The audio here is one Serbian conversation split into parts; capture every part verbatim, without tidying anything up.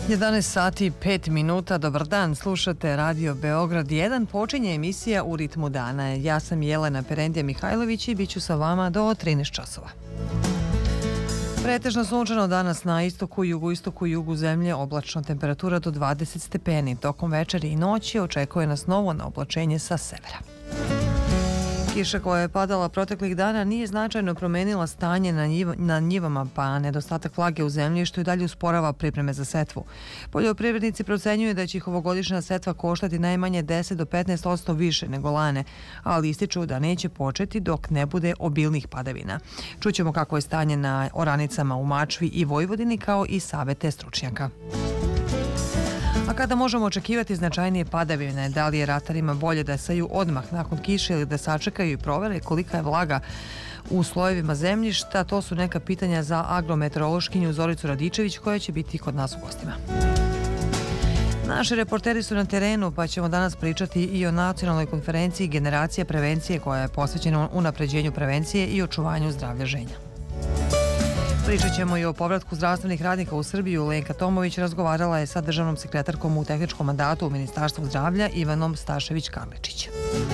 jedanaest sati i pet minuta, dobar dan, slušate Radio Beograd jedan, počinje emisija U ritmu dana. Ja sam Jelena Perendija Mihajlović i bit ću sa vama do trinaest časova. Pretežno sunčano danas na istoku, jugoistoku i jugu zemlje, oblačno, temperatura do dvadeset stepeni. Tokom večeri i noći očekuje nas novo naoblačenje sa severa. Kiša koja je padala proteklih dana nije značajno promenila stanje na, njiv, na njivama, pa nedostatak vlage u zemljištu i dalje usporava pripreme za setvu. Poljoprivrednici procenjuju da će ih ovogodišnja setva koštati najmanje deset do petnaest posto više nego lane, ali ističu da neće početi dok ne bude obilnih padavina. Čućemo kako je stanje na oranicama u Mačvi i Vojvodini, kao i savete stručnjaka. A kada možemo očekivati značajnije padavine, da li je ratarima bolje da saju odmah nakon kiše ili da sačekaju i provere kolika je vlaga u slojevima zemljišta, to su neka pitanja za agrometeorološkinju Zoricu Radičević, koja će biti kod nas u gostima. Naši reporteri su na terenu, pa ćemo danas pričati i o nacionalnoj konferenciji Generacija prevencije, koja je posvećena unapređenju prevencije i očuvanju zdravlja ženja. Pričat ćemo i o povratku zdravstvenih radnika u Srbiju. Lenka Tomović razgovarala je sa državnom sekretarkom u tehničkom mandatu u Ministarstvu zdravlja Ivanom Stašević-Karličić.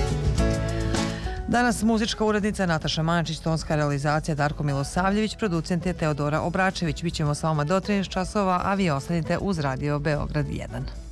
Danas muzička urednica Nataša Mančić, tonska realizacija Darko Milosavljević, producent je Teodora Obračević. Bićemo s vama do trinaest časova, a vi ostanite uz Radio Beograd jedan.